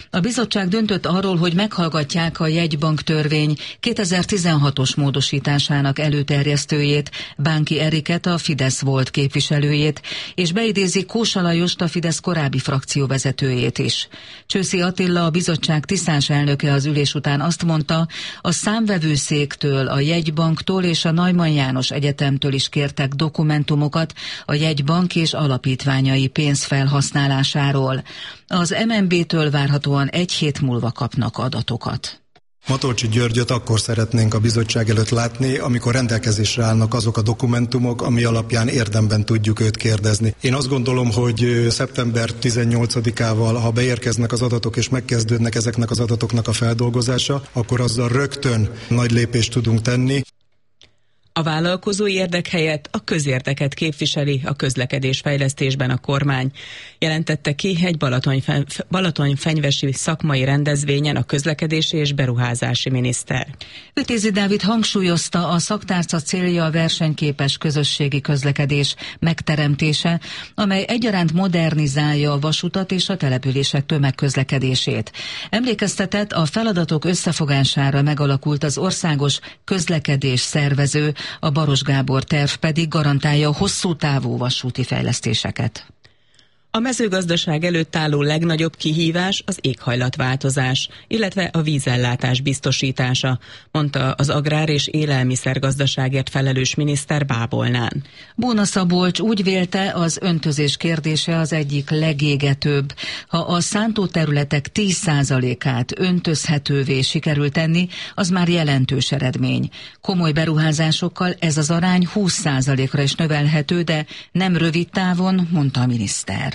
A bizottság döntött arról, hogy meghallgatják a jegybank törvény 2016-os módosításának előterjesztőjét, Bánki Eriket, a Fidesz volt képviselőjét, és beidézi Kósa Lajost, a Fidesz korábbi frakcióvezetőjét is. Csőszi Attila, a bizottság tisztás elnöke az ülés után azt mondta, a Számvevőszéktől, a jegybanktól és a Neumann János Egyetemtől is kértek dokumentumokat a jegybank és alapítványai pénzfelhasználásáról. Az MNB-től várhatóan egy hét múlva kapnak adatokat. Matolcsy Györgyöt akkor szeretnénk a bizottság előtt látni, amikor rendelkezésre állnak azok a dokumentumok, ami alapján érdemben tudjuk őt kérdezni. Én azt gondolom, hogy szeptember 18-ával, ha beérkeznek az adatok és megkezdődnek ezeknek az adatoknak a feldolgozása, akkor azzal rögtön nagy lépést tudunk tenni. A vállalkozói érdek helyett a közérdeket képviseli a közlekedésfejlesztésben a kormány. Jelentette ki egy Balatonfenyvesi szakmai rendezvényen a közlekedési és beruházási miniszter. Vitézi Dávid hangsúlyozta, a szaktárca célja a versenyképes közösségi közlekedés megteremtése, amely egyaránt modernizálja a vasutat és a települések tömegközlekedését. Emlékeztetett, a feladatok összefogására megalakult az országos közlekedés szervező, a Baros Gábor terv pedig garantálja a hosszú távú vasúti fejlesztéseket. A mezőgazdaság előtt álló legnagyobb kihívás az éghajlatváltozás, illetve a vízellátás biztosítása, mondta az agrár- és élelmiszergazdaságért felelős miniszter Bábolnán. Bóna Szabolcs úgy vélte, az öntözés kérdése az egyik legégetőbb. Ha a szántóterületek 10%-át öntözhetővé sikerül tenni, az már jelentős eredmény. Komoly beruházásokkal ez az arány 20%-ra is növelhető, de nem rövid távon, mondta a miniszter.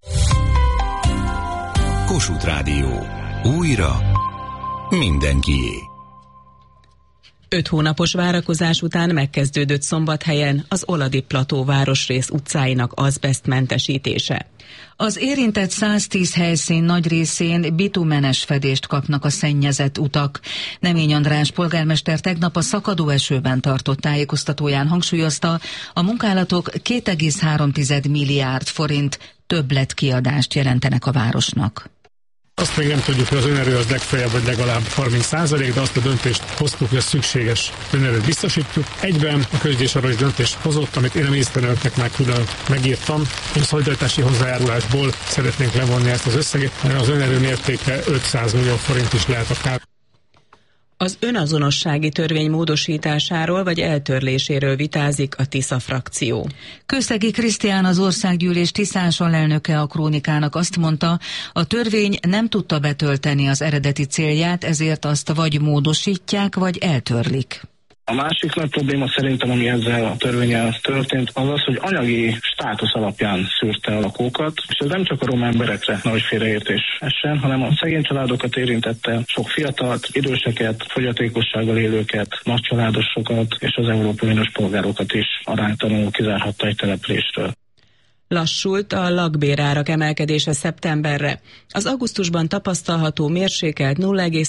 Kossuth Rádió. Újra mindenkié. 5 hónapos várakozás után megkezdődött Szombathelyen az Oladi-plató városrész utcáinak azbesztmentesítése. Az érintett 110 helyszín nagy részén bitumenes fedést kapnak a szennyezett utak. Nemény András polgármester tegnap a szakadó esőben tartott tájékoztatóján hangsúlyozta, a munkálatok 2,3 milliárd forint többletkiadást jelentenek a városnak. Azt még nem tudjuk, hogy az önerő az legfeljebb vagy legalább 30%, de azt a döntést hoztuk, hogy a szükséges önerőt biztosítjuk. Egyben a közgyűlés arra is döntést hozott, amit én a miniszterelnöknek már külön megírtam, hogy a szolidaritási hozzájárulásból szeretnénk levonni ezt az összeget, az önerő mértéke 500 millió forint is lehet akár. Az önazonossági törvény módosításáról vagy eltörléséről vitázik a Tisza frakció. Kőszegi Krisztián, az országgyűlés tisztás alelnöke a Krónikának azt mondta, a törvény nem tudta betölteni az eredeti célját, ezért azt vagy módosítják, vagy eltörlik. A másik nagy probléma szerintem, ami ezzel a törvénnyel történt, az az, hogy anyagi státusz alapján szűrte a lakókat, és ez nem csak a roma emberekre nagy félreértés essen, hanem a szegény családokat érintette, sok fiatalt, időseket, fogyatékossággal élőket, nagycsaládosokat és az európai uniós polgárokat is aránytalanul kizárhatta egy településről. Lassult a lakbérárak emelkedése szeptemberre. Az augusztusban tapasztalható mérsékelt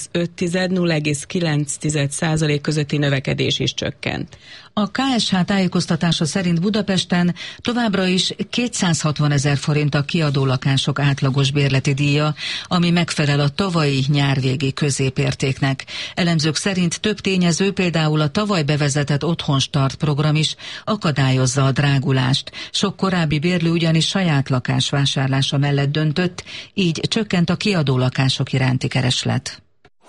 0,5-0,9% közötti növekedés is csökkent. A KSH tájékoztatása szerint Budapesten továbbra is 260 000 forint a kiadó lakások átlagos bérleti díja, ami megfelel a tavalyi nyárvégi középértéknek. Elemzők szerint több tényező, például a tavaly bevezetett Otthonstart program is akadályozza a drágulást. Sok korábbi bérlő ugyanis saját lakás vásárlása mellett döntött, így csökkent a kiadó lakások iránti kereslet.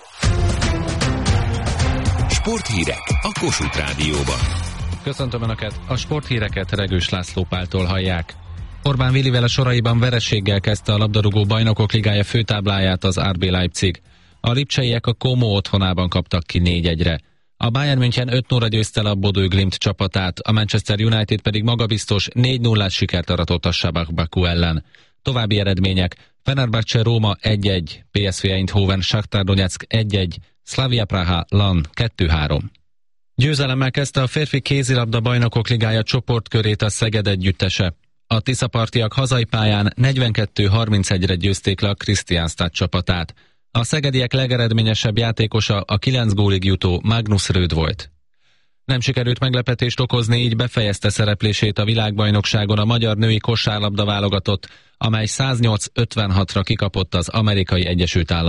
Sporthírek a Kossuth Rádióban. Köszöntöm Önöket, a sporthíreket Regős László Páltól hallják. Orbán Willivel a soraiban vereséggel kezdte a labdarúgó bajnokok ligája főtábláját az RB Leipzig. A lipcseiek a Como otthonában kaptak ki 4-1-re. A Bayern München 5-0-ra győzte a Bodø Glimt csapatát, a Manchester United pedig magabiztos 4-0-ás sikert aratott a Sabah Baku ellen. További eredmények: Fenerbahce Róma 1-1, PSV Eindhoven Shakhtar Donetsk 1-1, Slavia Praha LAN 2-3. Győzelemmel kezdte a férfi kézilabda bajnokok ligája csoportkörét a Szeged együttese. A tiszapartiak hazai pályán 42-31-re győzték le a Kristianstad csapatát. A szegediek legeredményesebb játékosa a 9 gólig jutó Magnus Röd volt. Nem sikerült meglepetést okozni, így befejezte szereplését a világbajnokságon a magyar női kosárlabda válogatott, amely 108-56-ra kikapott az Amerikai Egyesült Államok